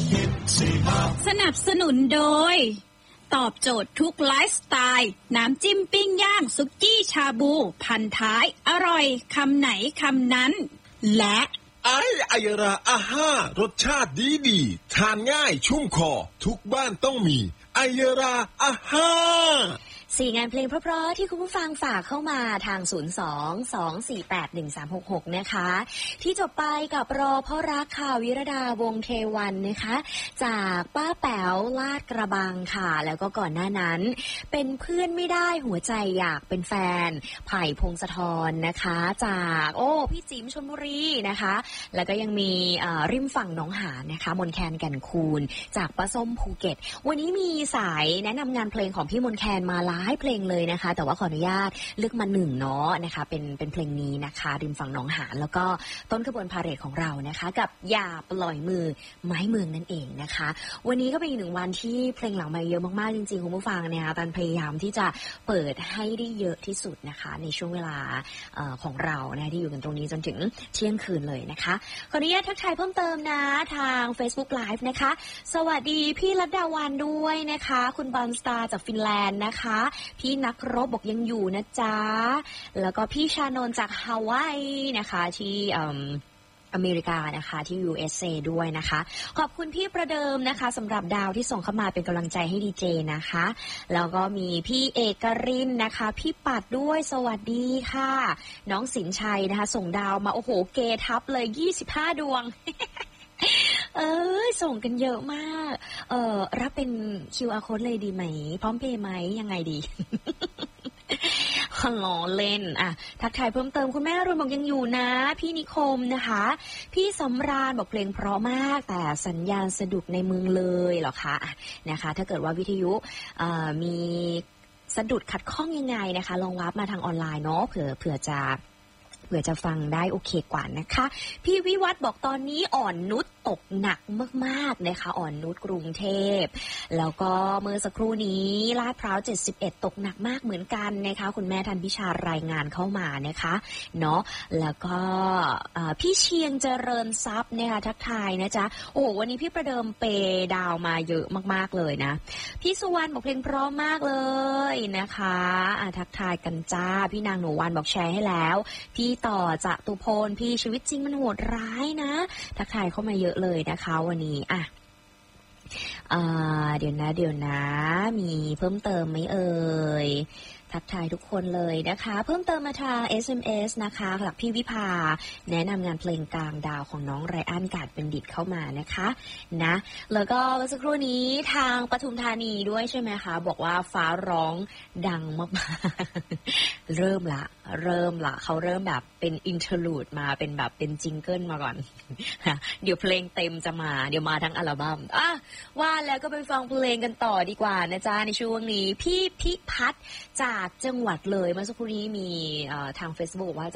สนับสนุนโดยตอบโจทย์ทุกไลฟ์สไตล์น้ำจิ้มปิ้งย่างสุกี้ชาบูพันท้ายอร่อยคำไหนคำนั้นและไอยราอาห้ารสชาติดีทานง่ายชุ่มคอทุกบ้านต้องมีไอยราอาห้า 4งานเพลงเพราะๆที่คุณผู้ฟังฝากเข้ามาทาง 02-248-1366 นะคะที่จบไปกับรอเพราะรักค่ะวิรดาวงเทวันนะคะจากป้าแป๋วลาดกระบังค่ะแล้วก็ก่อนหน้านั้นเป็นเพื่อนไม่ได้หัวใจอยากเป็นแฟนไผ่พงศธรนะคะจากพี่จิ๋มชลบุรีนะคะแล้วก็ยังมีริมฝั่งหนองหานนะคะมนแคนแก่นคูนจากป้าส้มภูเก็ตวันนี้มีสายแนะนำงานเพลงของพี่มนแคนมาหลายเพลงเลยนะคะแต่ว่าขออนุญาตเลือกมา1เนาะนะคะเป็นเพลงนี้นะคะริมฝั่งหนองหานแล้วก็ต้นขบวนพาเหรดของเรานะคะกับอย่าปล่อยมือไม้เมืองนั่นเองนะคะวันนี้ก็เป็นอีก1วันที่เพลงหลังไมค์เยอะมากๆจริงๆคุณผู้ฟังเนี่ยตันพยายามที่จะเปิดให้ได้เยอะที่สุดนะคะในช่วงเวลาของเรานะที่อยู่กันตรงนี้จนถึงเที่ยงคืนเลยนะคะขออนุญาตทักทายเพิ่มเติมนะทาง Facebook Live นะคะสวัสดีพี่รัตดาวันด้วยนะคะคุณบอลสตาร์จากฟินแลนด์นะคะพี่นักรบบอกยังอยู่นะจ๊ะแล้วก็พี่ชานนท์จากฮาวายนะคะที่อเมริกานะคะที่ USA ด้วยนะคะขอบคุณพี่ประเดิมนะคะสำหรับดาวที่ส่งเข้ามาเป็นกำลังใจให้ดีเจนะคะแล้วก็มีพี่เอกรินนะคะพี่ปัดด้วยสวัสดีค่ะน้องสินชัยนะคะส่งดาวมาโอ้โหเกทับเลย25ดวง ส่งกันเยอะมากรับเป็น QR code เลยดีไหมพร้อมเพย์ไหมยังไงดีล้อเล่นทักทายเพิ่มเติมคุณแม่รุ่นบอกยังอยู่นะพี่นิคมนะคะพี่สำราญบอกเพลงเพราะมากแต่สัญญาณสะดุดในเมืองเลยเหรอคะนะคะถ้าเกิดว่าวิทยุมีสะดุดขัดข้องยังไงนะคะลองวับมาทางออนไลน์เนาะเผื่อจะฟังได้โอเคกว่านะคะพี่วิวัฒน์บอกตอนนี้อ่อนนุชตกหนักมากๆนะคะอ่อนนุชกรุงเทพแล้วก็เมื่อสักครู่นี้ลาดพร้าว71ตกหนักมากเหมือนกันนะคะคุณแม่ทันพิชารายงานเข้ามานะคะเนาะแล้วก็พี่เชียงเจริญทรัพย์นะคะทักทายนะจ๊ะโอ้วันนี้พี่ประเดิมเปดาวมาเยอะมากๆเลยนะพี่สุวรรณบอกเพลงเพราะมากเลยนะคะทักทายกันจ้าพี่นางหนูวันบอกแชร์ให้แล้วพี่ต่อจากตุพลพี่ชีวิตจริงมันโหดร้ายนะทักทายเข้ามาเยอะเลยนะคะวันนี้เดี๋ยวนะมีเพิ่มเติมไหมเอ่ยทักทายทุกคนเลยนะคะเพิ่มเติมมาทาง SMS นะคะจากพี่วิภาแนะนำงานเพลงกลางดาวของน้องไรอันกาดเป็นดิตเข้ามานะคะนะแล้วก็เมื่อสักครู่นี้ทางปทุมธานีด้วยใช่ไหมคะบอกว่าฟ้าร้องดังมากๆเริ่มละเขาเริ่มแบบเป็นอินเทอร์ลูดมาเป็นแบบเป็นจิงเกิลมาก่อนเดี๋ยวเพลงเต็มจะมาเดี๋ยวมาทั้งอัลบั้มว่าแล้วก็ไปฟังเพลงกันต่อดีกว่านะจ๊ะในช่วงนี้พี่พิพัฒน์จากจังหวัดเลยเมื่อสักครู่นี้มีทาง Facebook ว่า